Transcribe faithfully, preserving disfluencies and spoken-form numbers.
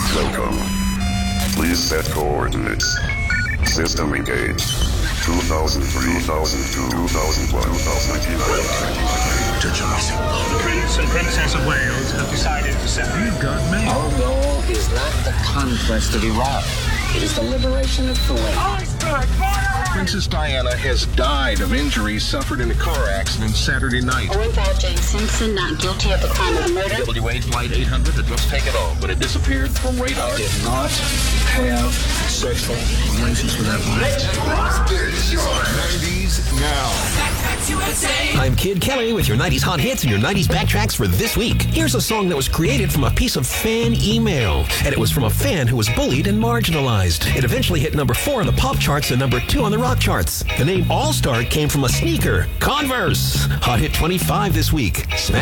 Welcome. Please set coordinates. System engaged. two thousand three, two thousand two, two thousand one, two thousand nineteen. The Prince and Princess of Wales have decided to separate. You've got mail. Our goal is not the conquest of Iraq. It is the liberation of Kuwait. Princess Diana has died of injuries suffered in a car accident Saturday night. Owen Paul James Simpson not guilty of the crime of murder. W A Flight eight hundred had just taken off, but it disappeared from radar. Did not have sexual relations with that woman. nineties now. I'm Kid Kelly with your nineties hot hits and your nineties backtracks for this week. Here's a song that was created from a piece of fan email, and it was from a fan who was bullied and marginalized. It eventually hit number four on the pop charts and number two on the rock charts. The name All-Star came from a sneaker, Converse. Hot hit twenty-five this week. Smash